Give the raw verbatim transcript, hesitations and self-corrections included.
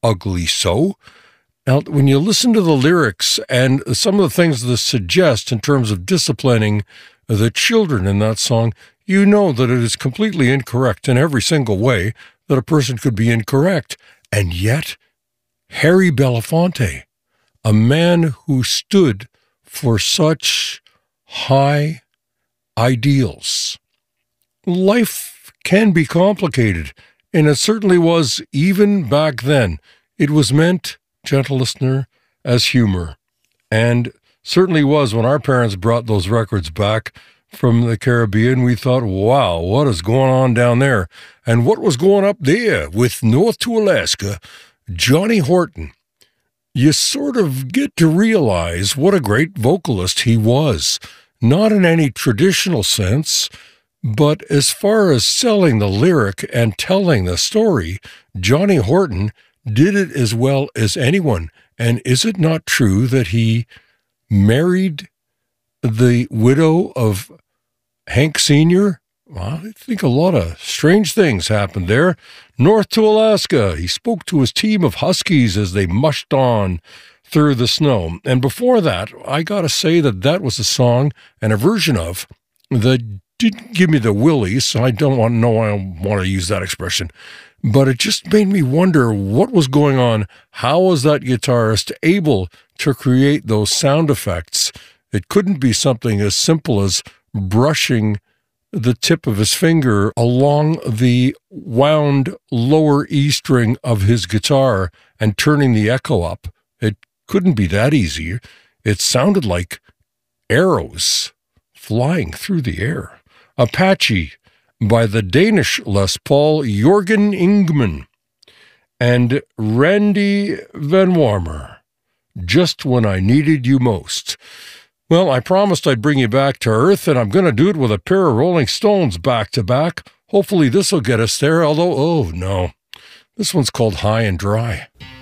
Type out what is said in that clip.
ugly so. Now, when you listen to the lyrics and some of the things this suggests in terms of disciplining the children in that song, you know that it is completely incorrect in every single way that a person could be incorrect. And yet, Harry Belafonte, a man who stood for such high ideals. Life can be complicated, and it certainly was even back then. It was meant, gentle listener, as humor, and certainly was when our parents brought those records back from the Caribbean. We thought, wow, what is going on down there? And what was going up there with North to Alaska? Johnny Horton. You sort of get to realize what a great vocalist he was. Not in any traditional sense, but as far as selling the lyric and telling the story, Johnny Horton did it as well as anyone. And is it not true that he married the widow of Hank Senior? Well, I think a lot of strange things happened there. North to Alaska, he spoke to his team of Huskies as they mushed on through the snow. And before that, I got to say that that was a song and a version of that didn't give me the willies. I don't want to know I want to use that expression. But it just made me wonder what was going on. How was that guitarist able to create those sound effects? It couldn't be something as simple as brushing the tip of his finger along the wound lower E string of his guitar and turning the echo up. It couldn't be that easy. It sounded like arrows flying through the air. Apache by the Danish Les Paul, Jorgen Ingman, and Randy Van Warmer, Just When I Needed You Most. Well, I promised I'd bring you back to earth, and I'm going to do it with a pair of Rolling Stones back-to-back. Hopefully this will get us there, although, oh, no. This one's called High and Dry.